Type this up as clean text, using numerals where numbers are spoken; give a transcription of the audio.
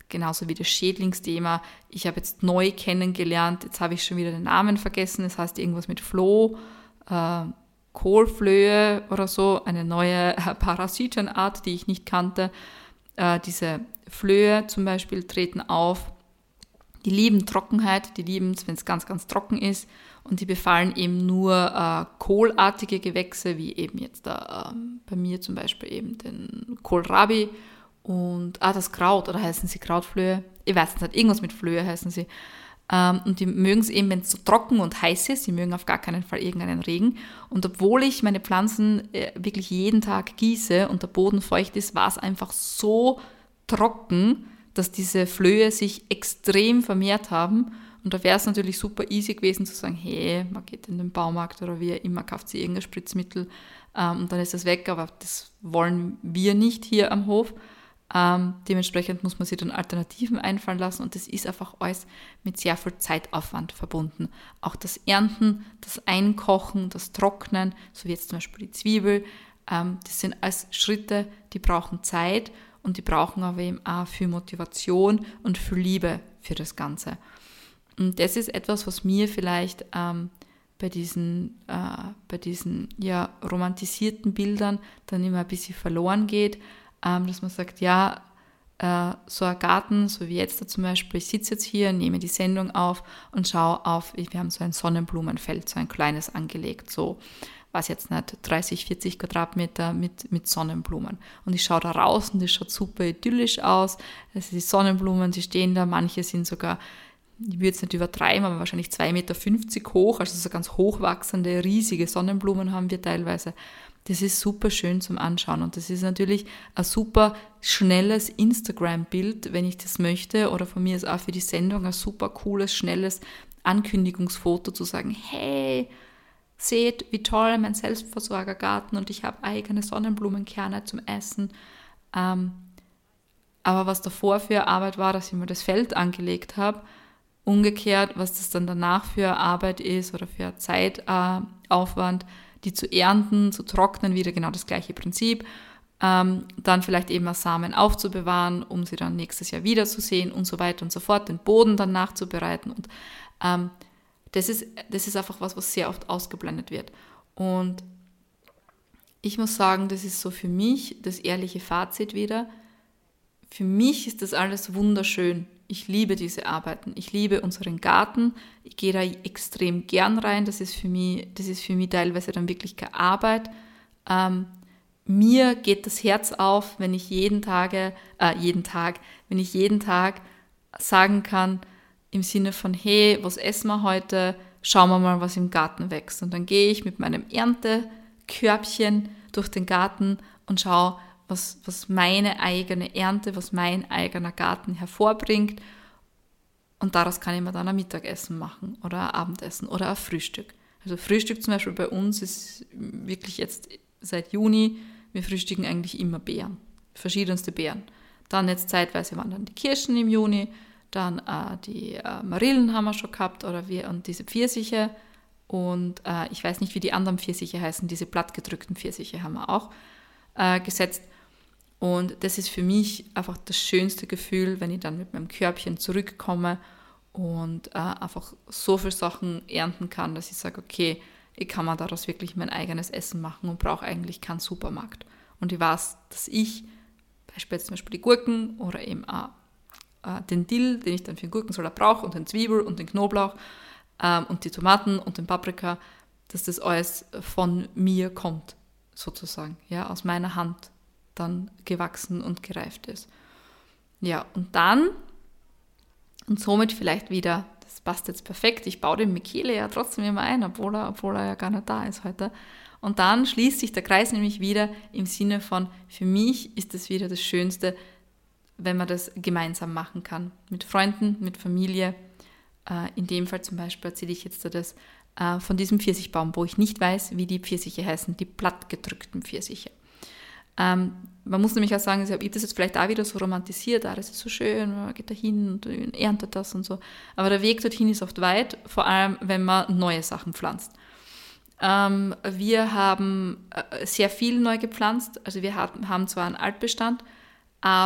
genauso wie das Schädlingsthema. Ich habe jetzt neu kennengelernt, jetzt habe ich schon wieder den Namen vergessen, das heißt irgendwas mit Floh, Kohlflöhe oder so, eine neue Parasitenart, die ich nicht kannte. Diese Flöhe zum Beispiel treten auf. Die lieben Trockenheit, die lieben es, wenn es ganz, ganz trocken ist, und die befallen eben nur kohlartige Gewächse, wie eben jetzt bei mir zum Beispiel eben den Kohlrabi und das Kraut, oder heißen sie Krautflöhe? Ich weiß nicht, irgendwas mit Flöhe heißen sie. Und die mögen es eben, wenn es so trocken und heiß ist. Sie mögen auf gar keinen Fall irgendeinen Regen. Und obwohl ich meine Pflanzen wirklich jeden Tag gieße und der Boden feucht ist, war es einfach so trocken, dass diese Flöhe sich extrem vermehrt haben. Und da wäre es natürlich super easy gewesen zu sagen, hey, man geht in den Baumarkt oder wie immer, kauft sie irgendein Spritzmittel und dann ist das weg. Aber das wollen wir nicht hier am Hof. Dementsprechend muss man sich dann Alternativen einfallen lassen, und das ist einfach alles mit sehr viel Zeitaufwand verbunden. Auch das Ernten, das Einkochen, das Trocknen, so wie jetzt zum Beispiel die Zwiebel, das sind alles Schritte, die brauchen Zeit und die brauchen aber eben auch viel Motivation und viel Liebe für das Ganze. Und das ist etwas, was mir vielleicht bei diesen romantisierten Bildern dann immer ein bisschen verloren geht, dass man sagt, ja, so ein Garten, so wie jetzt da zum Beispiel, ich sitze jetzt hier, nehme die Sendung auf und schaue auf, wir haben so ein Sonnenblumenfeld, so ein kleines angelegt, so, was jetzt nicht, 30, 40 Quadratmeter mit Sonnenblumen. Und ich schaue da raus und das schaut super idyllisch aus. Also die Sonnenblumen, die stehen da, manche sind sogar, ich würde es nicht übertreiben, aber wahrscheinlich 2,50 Meter hoch, also so ganz hochwachsende, riesige Sonnenblumen haben wir teilweise. Das ist super schön zum Anschauen, und das ist natürlich ein super schnelles Instagram-Bild, wenn ich das möchte, oder von mir ist auch für die Sendung ein super cooles, schnelles Ankündigungsfoto zu sagen, hey, seht, wie toll, mein Selbstversorgergarten und ich habe eigene Sonnenblumenkerne zum Essen. Aber was davor für Arbeit war, dass ich mir das Feld angelegt habe, umgekehrt, was das dann danach für Arbeit ist oder für Zeitaufwand, die zu ernten, zu trocknen, wieder genau das gleiche Prinzip, dann vielleicht eben als Samen aufzubewahren, um sie dann nächstes Jahr wiederzusehen und so weiter und so fort, den Boden dann nachzubereiten, und das ist einfach was sehr oft ausgeblendet wird. Und ich muss sagen, das ist so für mich das ehrliche Fazit wieder. Für mich ist das alles wunderschön. Ich liebe diese Arbeiten. Ich liebe unseren Garten. Ich gehe da extrem gern rein. Das ist für mich teilweise dann wirklich keine Arbeit. Mir geht das Herz auf, wenn ich jeden Tag sagen kann, im Sinne von, hey, was essen wir heute? Schauen wir mal, was im Garten wächst. Und dann gehe ich mit meinem Erntekörbchen durch den Garten und schaue, was meine eigene Ernte, was mein eigener Garten hervorbringt. Und daraus kann ich mir dann ein Mittagessen machen oder ein Abendessen oder ein Frühstück. Also Frühstück zum Beispiel bei uns ist wirklich jetzt seit Juni, wir frühstücken eigentlich immer Beeren, verschiedenste Beeren. Dann jetzt zeitweise waren dann die Kirschen im Juni, dann die Marillen haben wir schon gehabt und diese Pfirsiche. Und ich weiß nicht, wie die anderen Pfirsiche heißen, diese plattgedrückten Pfirsiche haben wir auch gesetzt. Und das ist für mich einfach das schönste Gefühl, wenn ich dann mit meinem Körbchen zurückkomme und einfach so viele Sachen ernten kann, dass ich sage, okay, ich kann mir daraus wirklich mein eigenes Essen machen und brauche eigentlich keinen Supermarkt. Und ich weiß, dass ich beispielsweise zum Beispiel die Gurken oder eben auch den Dill, den ich dann für den Gurkensalat brauche, und den Zwiebel und den Knoblauch und die Tomaten und den Paprika, dass das alles von mir kommt, sozusagen, ja, aus meiner Hand dann gewachsen und gereift ist. Ja, und somit vielleicht wieder, das passt jetzt perfekt, ich baue den Michele ja trotzdem immer ein, obwohl er ja gar nicht da ist heute. Und dann schließt sich der Kreis nämlich wieder im Sinne von, für mich ist das wieder das Schönste, wenn man das gemeinsam machen kann. Mit Freunden, mit Familie. In dem Fall zum Beispiel erzähle ich jetzt das von diesem Pfirsichbaum, wo ich nicht weiß, wie die Pfirsiche heißen, die plattgedrückten Pfirsiche. Man muss nämlich auch sagen, ich habe das jetzt vielleicht auch wieder so romantisiert, das ist so schön, man geht da hin und erntet das und so. Aber der Weg dorthin ist oft weit, vor allem wenn man neue Sachen pflanzt. Wir haben sehr viel neu gepflanzt, also wir haben zwar einen Altbestand,